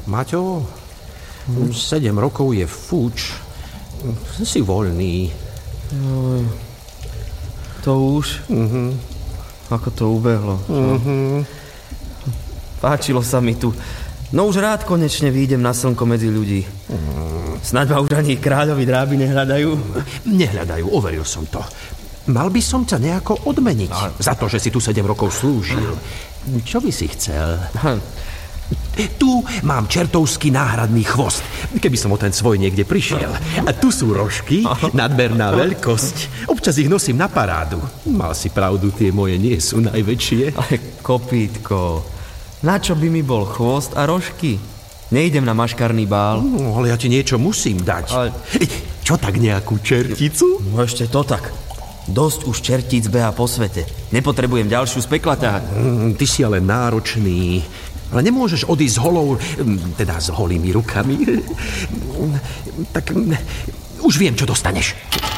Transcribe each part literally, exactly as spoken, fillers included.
Maťo, sedem rokov je fuč. Si voľný. Joj, to už? Uh-huh. Ako to ubehlo. Uh-huh. Páčilo sa mi tu. No už rád konečne výjdem na slnko medzi ľudí. Uh-huh. Snaď ma už ani kráľovi dráby nehľadajú? Nehľadajú, overil som to. Mal by som ťa nejako odmeniť no. za to, že si tu sedem rokov slúžil. Čo by si chcel? Tu mám čertovský náhradný chvost, keby som o ten svoj niekde prišiel. A tu sú rožky, nadmerná veľkosť. Občas ich nosím na parádu. Mal si pravdu, tie moje nie sú najväčšie. Ale kopítko, na čo by mi bol chvost a rožky? Nejdem na maškarný bál. No, ale ja ti niečo musím dať. Ale... Čo tak, nejakú čerticu? No ešte to tak. Dosť už čertíc beha po svete. Nepotrebujem ďalšiu z pekla ťahať. Mm, ty si ale náročný. Ale nemôžeš odísť s holou, teda s holými rukami. Tak už viem, čo dostaneš.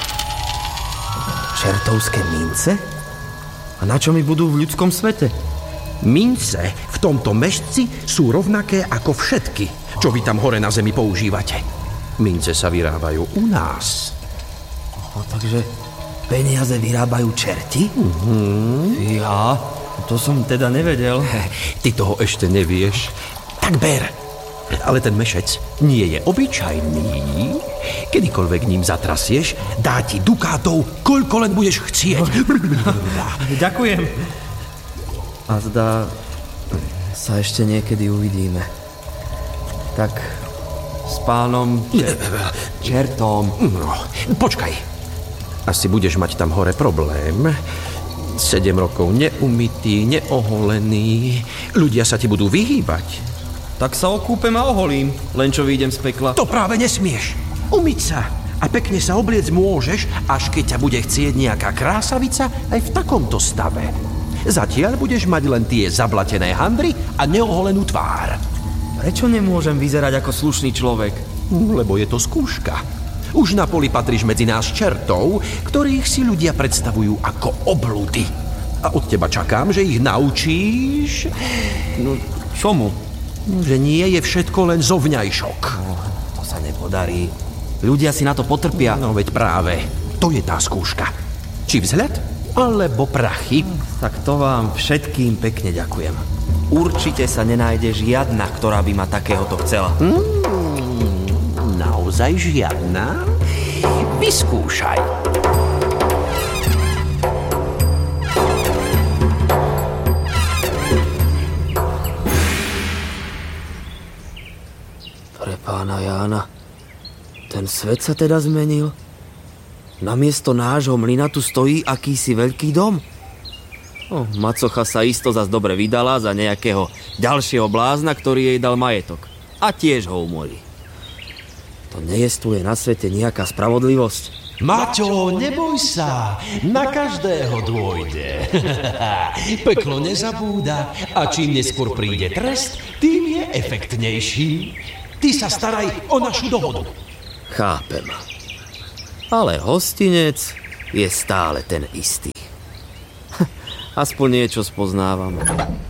Čertovské mince? A na čo mi budú v ľudskom svete? Mince v tomto mešci sú rovnaké ako všetky, čo vy tam hore na zemi používate. Mince sa vyrábajú u nás. No, takže peniaze vyrábajú čerti? Mhm. Ja... To som teda nevedel. Ty toho ešte nevieš. Tak ber. Ale ten mešec nie je obyčajný. Kedykoľvek ním zatrasieš, dá ti dukátov, koľko len budeš chcieť. Ďakujem. A zdá sa ešte niekedy uvidíme. Tak s pánom čertom. No, počkaj. Asi budeš mať tam hore problém. Sedem rokov neumytý, neoholený. Ľudia sa ti budú vyhýbať. Tak sa okúpem a oholím, len čo vyjdem z pekla. To práve nesmieš. Umyť sa a pekne sa obliec môžeš, až keď ťa bude chcieť nejaká krásavica aj v takomto stave. Zatiaľ budeš mať len tie zablatené handry a neoholenú tvár. Prečo nemôžem vyzerať ako slušný človek? Lebo je to skúška. Už na poli patríš medzi nás čertov, ktorých si ľudia predstavujú ako obludy. A od teba čakám, že ich naučíš... No, čomu? Že nie je všetko len zovňajšok. No, to sa nepodarí. Ľudia si na to potrpia. No veď práve, to je tá skúška. Či vzhľad, alebo prachy. Tak to vám všetkým pekne ďakujem. Určite sa nenájde žiadna, ktorá by ma takéhoto chcela. Hmm. Naozaj žiadna? Vyskúšaj. Pre pána Jána, ten svet sa teda zmenil? Namiesto nášho mlyna tu stojí akýsi veľký dom? Oh, macocha sa isto zas dobre vydala za nejakého ďalšieho blázna, ktorý jej dal majetok. A tiež ho umorí. To nejestuje na svete nejaká spravodlivosť. Maťo, neboj sa, na každého dôjde. Peklo nezabúda a čím neskôr príde trest, tým je efektnejší. Ty sa staraj o našu dohodu. Chápem. Ale hostinec je stále ten istý. Aspoň niečo spoznávam.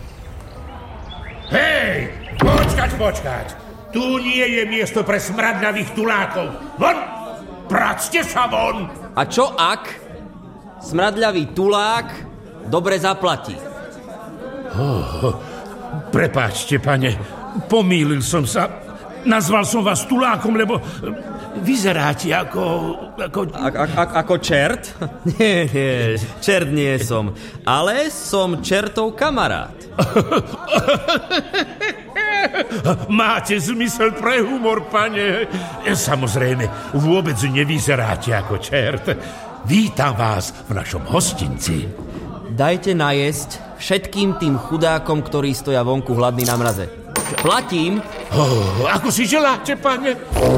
Hej, počkať, počkať. Tu nie je miesto pre smradľavých tulákov. Von! Practe sa von! A čo ak smradľavý tulák dobre zaplatí? Oh, prepáčte, pane, pomýlil som sa. Nazval som vás tulákom, lebo vyzeráte ako... Ako, a, a, a, ako čert? Nie, nie, čert nie som. Ale som čertov kamarát. Máte zmysel pre humor, pane. Samozrejme, vôbec nevyzeráte ako čert. Vítam vás v našom hostinci. Dajte najesť všetkým tým chudákom, ktorí stoja vonku hladní na mraze. Platím. Oh, ako si želáte, pane?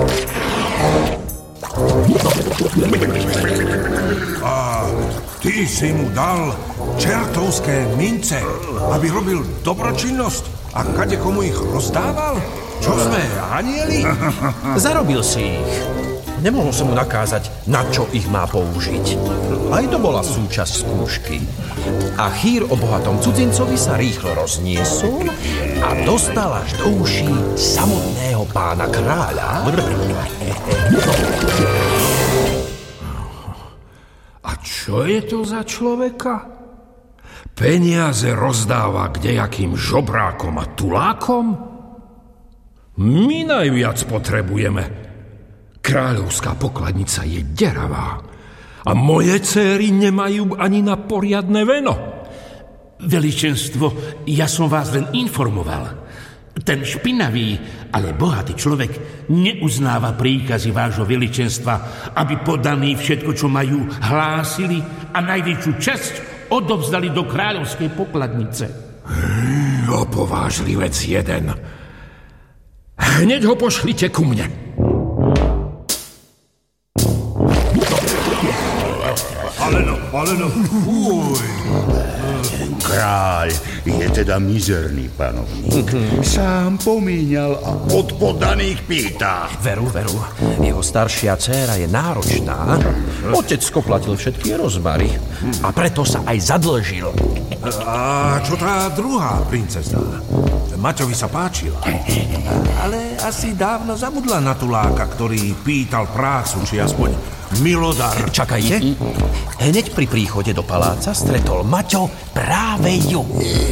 A ty si mu dal čertovské mince, aby robil dobročinnosť? A kade komu ich rozdával? Čo sme, anieli? Zarobil si ich. Nemohol som mu nakázať, na čo ich má použiť. Aj to bola súčasť skúšky. A chýr o bohatom cudzincovi sa rýchlo rozniesol a dostal až do uší samotného pána kráľa. A čo je to za človeka? Peniaze rozdáva kdejakým žobrákom a tulákom? My najviac potrebujeme. Kráľovská pokladnica je deravá a moje céry nemajú ani na poriadne veno. Veličenstvo, ja som vás len informoval. Ten špinavý, ale bohatý človek neuznáva príkazy vášho veličenstva, aby podaní všetko, čo majú, hlásili a najväčšiu časť odovzdali do kráľovskej pokladnice. Hmm, opovážlivec jeden. Hneď ho pošlite ku mne. Ale no, ale no, fuj. Kráľ je teda mizerný panovník. Sám pomíňal a od podaných pýta. Veru, veru, jeho staršia dcéra je náročná. Otecko platil všetky rozmary a preto sa aj zadlžil. A čo tá druhá princezná? Maťovi sa páčila. Ale asi dávno zabudla na tuláka, ktorý pýtal prácu, či aspoň milodar. Čakajte. Hneď pri príchode do paláca stretol Maťo práve ju.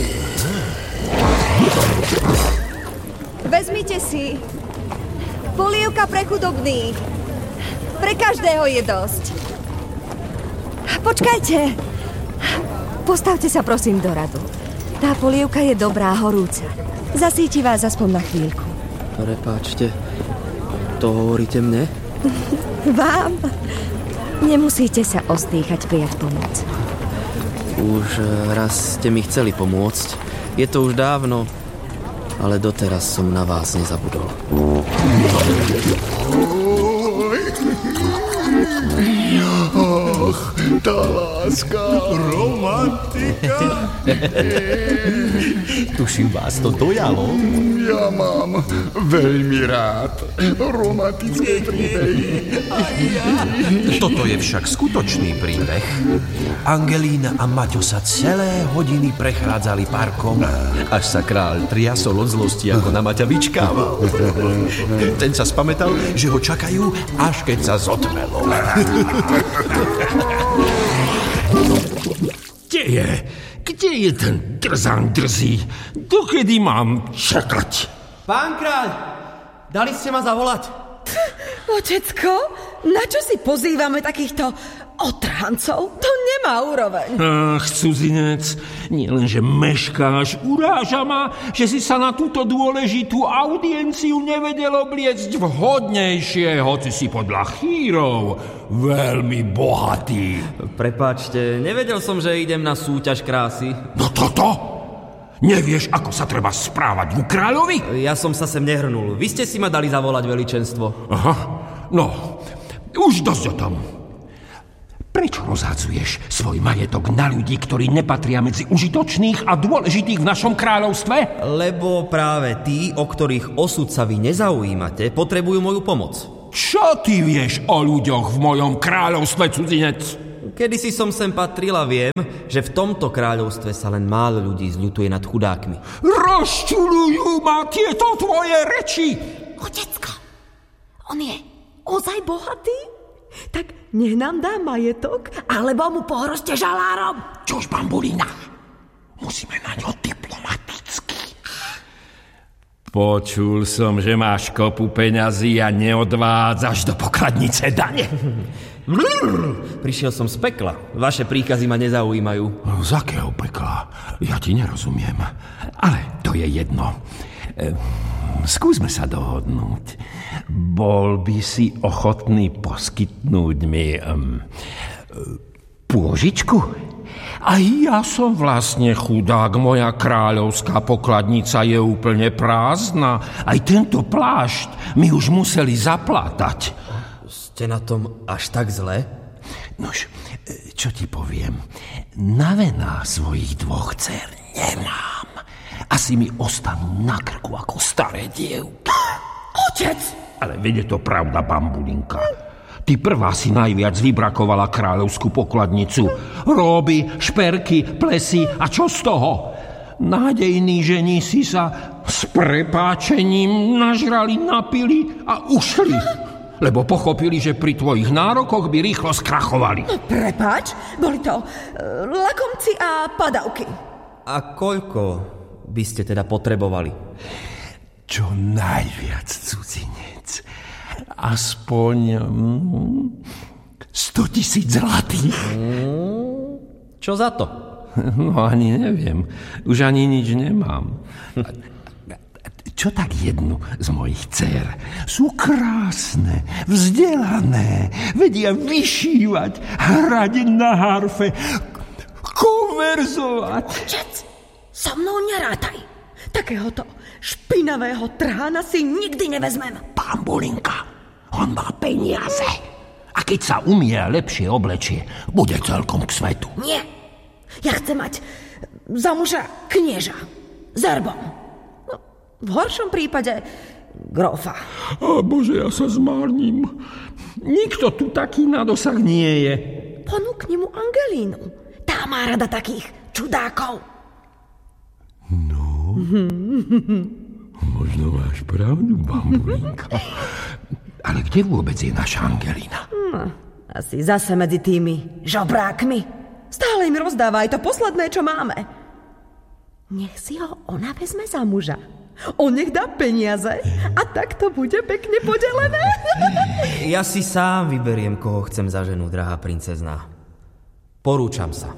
Vezmite si. Polievka pre chudobných. Pre každého je dosť. Počkajte. Postavte sa prosím do radu. Tá polievka je dobrá, horúca. Zasíti vás aspoň na chvíľku. Prepáčte, to hovoríte mne? Vám? Nemusíte sa ostýchať prijať pomoc. Už raz ste mi chceli pomôcť. Je to už dávno, ale doteraz som na vás nezabudol. Och, tá láska, romantika. Tuším, vás to dojalo. Ja mám veľmi rád romantické príbehy. Toto je však skutočný príbeh. Angelína a Maťo sa celé hodiny prechádzali parkom, až sa kráľ triasol od zlosti, ako na Maťa vyčkával. Ten sa spamätal, že ho čakajú, až keď sa zotmelo. Kde je? Kde je ten drzán drzý? Dokedy mám čakať? Pán kráľ, dali ste ma zavolať? Otecko, na čo si pozývame takýchto otrhancov? To nemá úroveň. Ach, cudzinec, nielenže meškáš, uráža ma, že si sa na túto dôležitú audienciu nevedel obliecť vhodnejšie, hoci si podľa chýrov veľmi bohatý. Prepáčte, nevedel som, že idem na súťaž krásy. No toto? Nevieš, ako sa treba správať u kráľovi? Ja som sa sem nehrnul. Vy ste si ma dali zavolať, veličenstvo. Aha, no, už dosť o tom. Prečo rozhadzuješ svoj majetok na ľudí, ktorí nepatria medzi užitočných a dôležitých v našom kráľovstve? Lebo práve tí, o ktorých osud sa vy nezaujímate, potrebujú moju pomoc. Čo ty vieš o ľuďoch v mojom kráľovstve, cudzinec? Kedysi som sem patril a viem, že v tomto kráľovstve sa len málo ľudí zľutuje nad chudákmi. Rozčuľujú ma tieto tvoje reči! Otecko, on je ozaj bohatý? Tak nech nám dá majetok, alebo mu pohroste žalárom. Čož, bambulína? Musíme na ňo diplomaticky. Počul som, že máš kopu peňazí a neodvádzaš do pokladnice dane. Prišiel som z pekla. Vaše príkazy ma nezaujímajú. Z akého pekla? Ja ti nerozumiem. Ale to je jedno. E, skúsme sa dohodnúť. Bol by si ochotný poskytnúť mi um, pôžičku? A ja som vlastne chudák, moja kráľovská pokladnica je úplne prázdna. Aj tento plášť mi už museli zaplátať. Ste na tom až tak zle? Nož, čo ti poviem? Na vená svojich dvoch dcer nemám. Asi mi ostanú na krku ako staré dievky. Otec! Ale veď je to pravda, bambulinka. Ty prvá si najviac vybrakovala kráľovskú pokladnicu. Róby, šperky, plesy a čo z toho? Nádejní žení si sa s prepáčením nažrali, napili a ušli. Lebo pochopili, že pri tvojich nárokoch by rýchlo skrachovali. No, prepáč, boli to uh, lakomci a padavky. A koľko by ste teda potrebovali? Čo najviac, cudzinec. Aspoň mm, sto tisíc zlatých. Mm, čo za to? No ani neviem. Už ani nič nemám. Čo tak jednu z mojich dcér? Sú krásne, vzdelané, vedia vyšívať, hrať na harfe, konverzovať. Otec, so mnou nerátaj. Takéhoto špinavého trhána si nikdy nevezmem. Pán Bulinka, on má peniaze. A keď sa umie a lepšie oblečie, bude celkom k svetu. Nie. Ja chcem mať za muža knieža. S erbom. No, v horšom prípade grofa. Á, Bože, ja sa zmárnim. Nikto tu taký na dosah nie je. Ponúkni mu Angelínu. Tá má rada takých čudákov. No, možno máš pravdu, Bambulinka. Ale kde vôbec je naša Angelína? No, asi zase medzi tými žobrákmi. Stále im rozdáva aj to posledné, čo máme. Nech si ho ona vezme za muža. On nech dá peniaze a tak to bude pekne podelené. Ja si sám vyberiem, koho chcem za ženu, drahá princezná. Porúčam sa.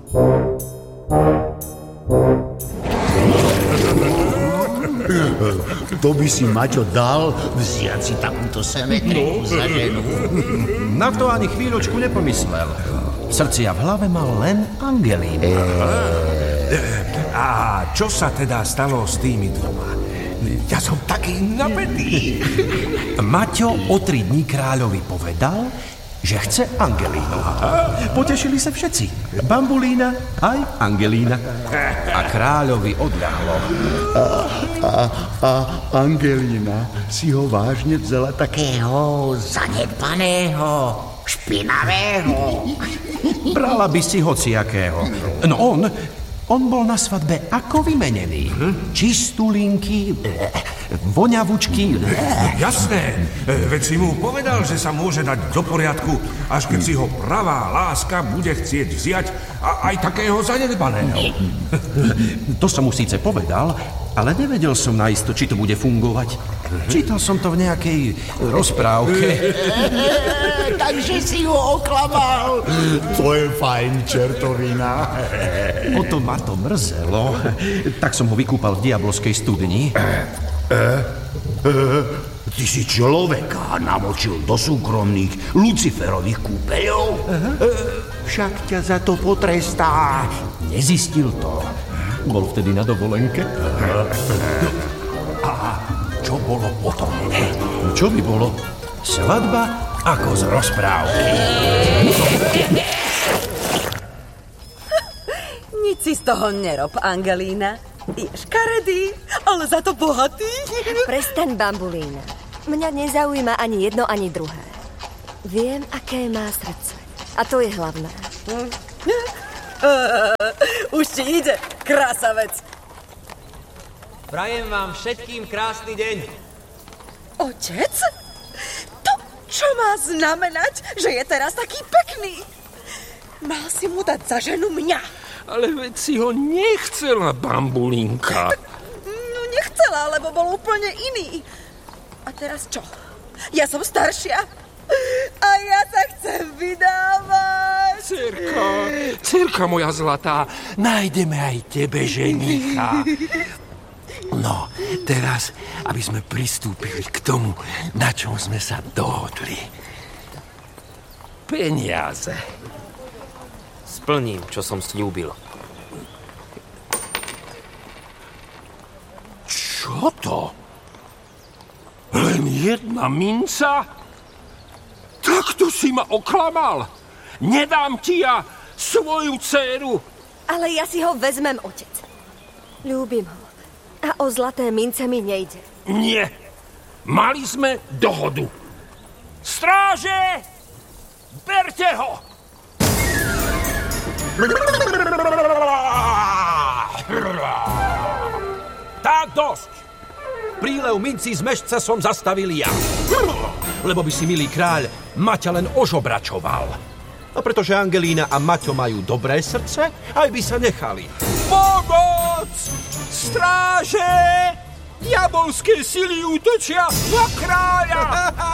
To by si, Maťo, dal vziať si takúto semetku za ženu. Na to ani chvíľočku nepomyslel. V srdci a v hlave mal len Angelínu. A čo sa teda stalo s tými dvoma? Ja som taký napätý. Maťo o tri dní kráľovi povedal, že chce Angelínu. Potešili sa všetci. Bambulína aj Angelína. A kráľovi odľahlo. A, a, a Angelína si ho vážne vzala takého zanedbaného, špinavého. Brala by si hociakého. No on, on bol na svadbe ako vymenený. Čistulinky, voňavučky. Jasné, veď si mu povedal, že sa môže dať do poriadku, až keď si ho pravá láska bude chcieť vziať a aj takého zanedbaného. To som mu síce povedal, ale nevedel som naisto, či to bude fungovať. Čítal som to v nejakej rozprávke. Takže si ho oklamal. To je fajn čertovina. O to ma to mrzelo. Tak som ho vykúpal v diabolskej studni. E, e, ty si človeka namočil do súkromných Luciferových kúpeľov? E, však ťa za to potrestá. Nezistil to. Bol vtedy na dovolenke. A čo bolo potom? Čo by bolo? Svadba ako z rozprávky. Nic si z toho nerob, Angelína. Je škaredý, ale za to bohatý. Prestaň, Bambulína. Mňa nezaujíma ani jedno, ani druhé. Viem, aké má srdce. A to je hlavné. Už ti ide, krásavec. Prajem vám všetkým krásny deň. Otec? To čo má znamenať, že je teraz taký pekný? Mal si mu dať za ženu mňa. Ale veď si ho nechcela, Bambulinka. No nechcela, lebo bol úplne iný. A teraz čo? Ja som staršia a ja sa chcem vydávať. Cerka, cerka moja zlatá, nájdeme aj tebe ženicha. No, teraz, aby sme pristúpili k tomu, na čom sme sa dohodli. Peniaze. Splním, čo som sľúbil. Čo to? Len jedna minca? Takto si ma oklamal. Nedám ti ja svoju dcéru. Ale ja si ho vezmem, otec. Ľúbim ho. A o zlaté mince mi nejde. Nie. Mali sme dohodu. Stráže! Berte ho! Tak dosť! Prílev mincí z mešca som zastavil ja. Lebo by si, milý kráľ, Maťa len ožobračoval. A pretože Angelína a Maťo majú dobré srdce, aj by sa nechali. Pomoc! Stráže! Diabolské sily útočia na kráľa!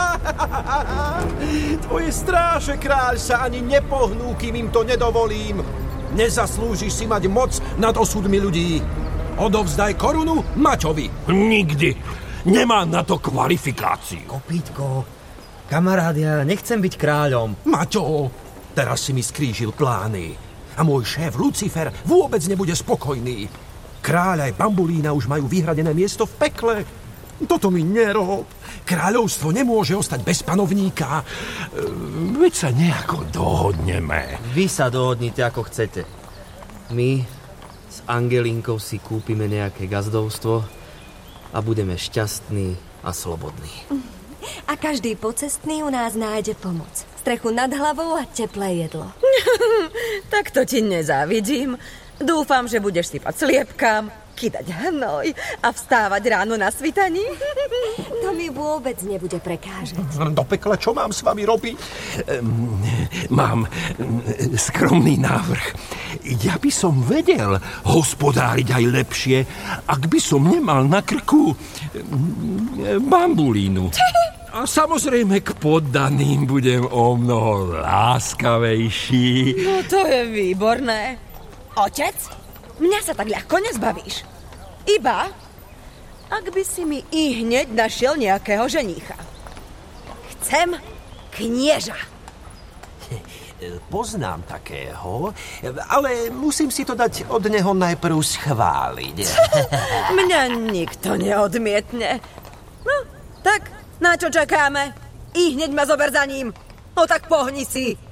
Tvoje stráže, kráľ, sa ani nepohnú, kým im to nedovolím. Nezaslúžiš si mať moc nad osudmi ľudí. Odovzdaj korunu Maťovi. Nikdy. Nemám na to kvalifikáciu. Kopítko, kamarád, ja nechcem byť kráľom. Maťo, teraz si mi skrížil plány. A môj šéf Lucifer vôbec nebude spokojný. Kráľ aj Bambulína už majú vyhradené miesto v pekle. Toto mi nerob. Kráľovstvo nemôže ostať bez panovníka. Veď sa nejako dohodneme. Vy sa dohodnite, ako chcete. My s Angelínkou si kúpime nejaké gazdovstvo a budeme šťastní a slobodní. A každý pocestný u nás nájde pomoc. Strechu nad hlavou a teplé jedlo. Tak to ti nezávidím. Dúfam, že budeš sypať sliepkám, kydať hnoj a vstávať ráno na svitaní. To mi vôbec nebude prekážať. Do pekla, čo mám s vami robiť? Mám skromný návrh. Ja by som vedel hospodáriť aj lepšie, ak by som nemal na krku Bambulínu. A samozrejme k poddaným budem o mnoho láskavejší. No to je výborné. Otec, mňa sa tak ľahko nezbavíš. Iba, ak by si mi i hneď našiel nejakého ženícha. Chcem knieža. Poznám takého, ale musím si to dať od neho najprv schváliť. Mňa nikto neodmietne. No, tak na čo čakáme? I hneď ma zober za ním. No tak pohni si.